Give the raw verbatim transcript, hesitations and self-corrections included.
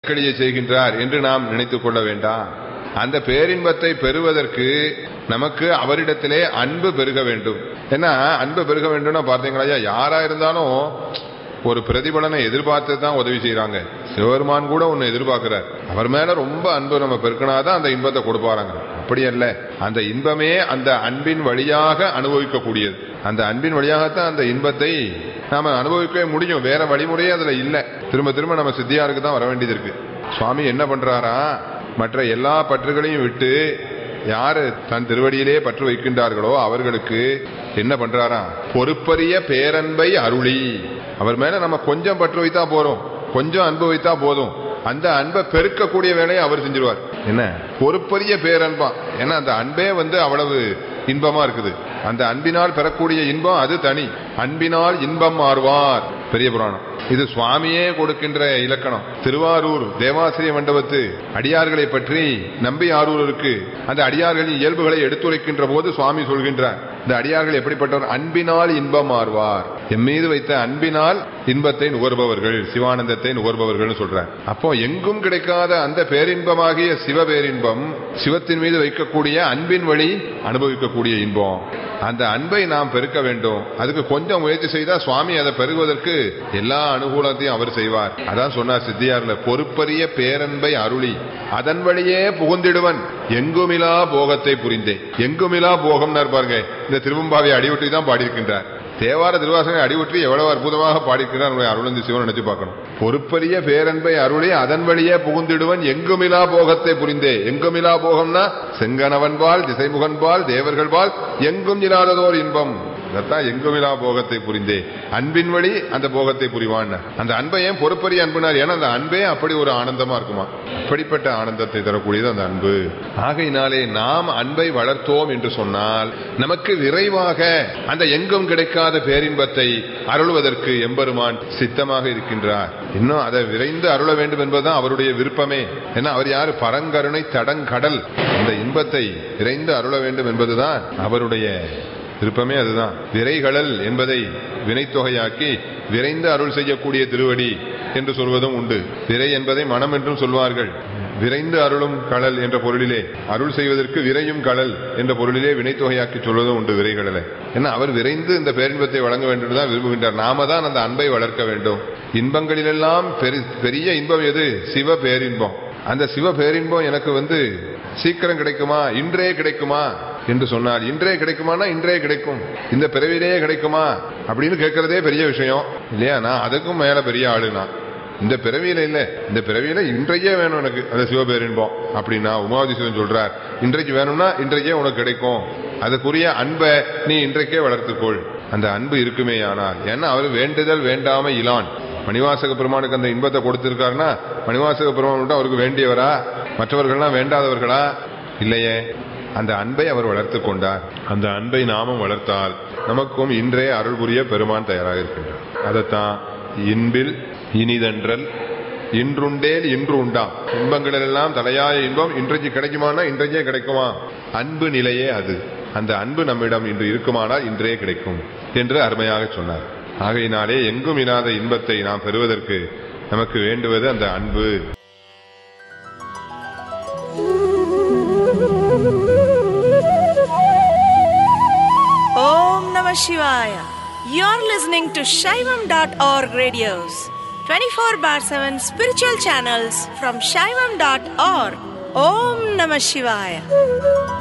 நற்களியை செய்கின்றார் என்று நாம் நினைத்துக் கொள்ள வேண்டாம். அந்த பேரின்பத்தை பெறுவதற்கு நமக்கு அவரிடத்திலே அன்பு பெருக வேண்டும். ஏன்னா அன்பு பெருக வேண்டும்னா பார்த்தீங்களா, யாரா இருந்தாலும் ஒரு பிரதிபலனை எதிர்பார்த்து தான் உதவி செய்யறாங்க. சிவபெருமான் கூட ஒன்னு எதிர்பார்க்கிறார். அவர் மேல ரொம்ப அன்பு நம்ம பெருக்கினாதான் அந்த இன்பத்தை கொடுப்பாராங்க. அப்படி அல்ல, அந்த இன்பமே அந்த அன்பின் வழியாக அனுபவிக்கக்கூடியது. அந்த அன்பின் வழியாகத்தான் அந்த இன்பத்தை நாம அனுபவிக்கவே முடியும். வேற வழிமுறையே அதுல இல்ல. திரும்ப திரும்ப நம்ம சித்தியாருக்கு தான் வர வேண்டியது இருக்கு. சுவாமி என்ன பண்றாரா, மற்ற எல்லா பற்றுகளையும் விட்டு யாரு தன் திருவடியிலே பற்று வைக்கின்றார்களோ அவர்களுக்கு என்ன பண்றாரா, பொறுப்பரிய பேரன்பை அருளி. அவர் மேல நம்ம கொஞ்சம் பற்று வைத்தா போறோம், கொஞ்சம் அன்பு வைத்தா போதும். அந்த அன்பை பெருக்கக்கூடிய வேலையை அவர் செஞ்சிருவார். என்ன பொறுப்பரிய பேரன்பா, ஏன்னா அந்த அன்பே வந்து அவ்வளவு இன்பமா இருக்குது. அந்த அன்பினால் பெறக்கூடிய இன்பம் அது தனி. அன்பினால் இன்பம் ஆர்வார் பெரிய புராணம். இது சுவாமியே கொடுக்கின்ற இலக்கணம். திருவாரூர் தேவாசிரிய மண்டபத்து அடியார்களை பற்றி நம்பி ஆரூருக்கு அந்த அடியார்களின் இயல்புகளை எடுத்துரைக்கின்ற போது சுவாமி சொல்கின்றார், இந்த அடியார்கள் எப்படிப்பட்டவர், அன்பினால் இன்பம் ஆர்வார். எம் மீது வைத்த அன்பினால் இன்பத்தை நுகர்பவர்கள், சிவானந்தத்தை நுகர்பவர்கள் சொல்றார். அப்போ எங்கும் கிடைக்காத அந்த பேரின்பமாகிய சிவ பேரின்பம், சிவத்தின் மீது வைக்கக்கூடிய அன்பின் வழி அனுபவிக்கக்கூடிய இன்பம். அந்த அன்பை நாம் பெருக்க வேண்டும். அதுக்கு கொஞ்சம் முயற்சி செய்தா சுவாமி அதை பெருகுவதற்கு எல்லா அனுகூலத்தையும் அவர் செய்வார். அதான் சொன்னார் சித்தியார்ல, பொறுப்பரிய பேரன்பை அருளி அதன் வழியே புகுந்திடுவன் எங்குமிலா போகத்தை புரிந்தே. எங்குமிலா போகம் பாருங்க, இந்த திருவம்பாவை அடிவற்றி தான் பாடியிருக்கின்றார். தேவார திருவாசனை அடிவற்றி எவ்வளவு அற்புதமாக பாடியிருக்கிறார் அருளந்தி சிவன் நினைச்சு பார்க்கணும். பொறுப்பரிய பேரன்பை அருளி அதன் வழியே புகுந்திடுவன் எங்குமிலா போகத்தை புரிந்தே. எங்குமிலா போகம்னா செங்கனவன்பால் திசைமுகன்பால் தேவர்கள்பால் எங்கும் இல்லாததோர் இன்பம். அதான் எங்குமிலா போகத்தை புரிந்தே. அன்பின் வழி அந்த போகத்தை புரிவான். அந்த அன்பை ஏன் பொறுப்பரிய அன்புனார், ஏன்னா அந்த அன்பே அப்படி ஒரு ஆனந்தமா இருக்குமா. அப்படிப்பட்ட ஆனந்தத்தை தரக்கூடியது அந்த அன்பு. ஆகையினாலே நாம் அன்பை வளர்த்தோம் என்று சொன்னால் நமக்கு விரைவாக அந்த எங்கும் கிடைக்காத பேரின்பத்தை அருள்வதற்கு எம்பெருமான் சித்தமாக இருக்கின்றார். இன்னும் அதை விரைந்து அருள வேண்டும் என்பதுதான் அவருடைய விருப்பமே. ஏன்னா அவர் யாரு, பரங்கருணை தடங்கடல். அந்த இன்பத்தை விரைந்து அருள வேண்டும் என்பதுதான் அவருடைய விருப்பமே. அதுதான் விரைகளல் என்பதை வினைத்தொகையாக்கி விரைந்து அருள் செய்யக்கூடிய திருவடி என்று சொல்வதும் உண்டு. விரை என்பதை மனம் என்றும் சொல்வார்கள். விரைந்து அருளும் கடல் என்ற பொருளிலே, அருள் செய்வதற்கு விரையும் கடல் என்ற பொருளிலே வினைத்தொகையாக்கி சொல்வதும் உண்டு விரைகளலை. ஏன்னா அவர் விரைந்து இந்த பேரின்பத்தை வழங்க வேண்டும் தான் விரும்புகின்றார். நாம தான் அந்த அன்பை வளர்க்க வேண்டும். இன்பங்களிலெல்லாம் பெரிய இன்பம் எது, சிவ பேரின்பம். அந்த சிவ பேரின்பம் எனக்கு வந்து சீக்கிரம் கிடைக்குமா, இன்றே கிடைக்குமா என்று சொன்னார். இன்றே கிடைக்குமானா இன்றே கிடைக்கும், இந்த பிறவிலேயே கிடைக்குமா அப்படின்னு கேட்கறதே பெரிய விஷயம் இல்லையா. நான் அதுக்கும் மேல பெரிய ஆளுனா, இந்த பிறவியில இல்ல, இந்த பிறவியில இன்றைக்கே வேணும் எனக்கு அந்த சிவபேரின்பம் அப்படின்னா உமாவதி சிவன் சொல்றார், இன்றைக்கு வேணும்னா இன்றைக்கே உனக்கு கிடைக்கும். அதுக்குரிய அன்பை நீ இன்றைக்கே வளர்த்துக்கொள். அந்த அன்பு இருக்குமே ஆனால், ஏன்னா அவர் வேண்டுதல் வேண்டாம இலான். மணிவாசக பெருமானுக்கு அந்த இன்பத்தை கொடுத்திருக்காருன்னா மணிவாசக பெருமான் அவருக்கு வேண்டியவரா, மற்றவர்கள்லாம் வேண்டாதவர்களா? இல்லையே. அந்த அன்பை அவர் வளர்த்து கொண்டார். அந்த அன்பை நாமும் வளர்த்தால் நமக்கும் இன்றே அருள் புரிய பெருமான் தயாராக இருக்கின்றார். அதைத்தான் இன்பில் இனிதன்றல் இன்றுண்டேல் இன்று உண்டாம். இன்பங்கள் எல்லாம் தலையாய இன்பம் இன்றைக்கு கிடைக்குமானா இன்றைக்கே கிடைக்குமா. அன்பு நிலையே அது. அந்த அன்பு நம்மிடம் இன்று இருக்குமானால் இன்றே கிடைக்கும் என்று அருமையாக சொன்னார். ஆகையினாலே எங்கும் இல்லாத இன்பத்தை நாம் பெறுவதற்கு நமக்கு வேண்டுவது அந்த அன்பு. Om Namah Shivaya. You're listening to Shaivam dot org radios, twenty-four bar seven spiritual channels from Shaivam dot org. Om Namah Shivaya.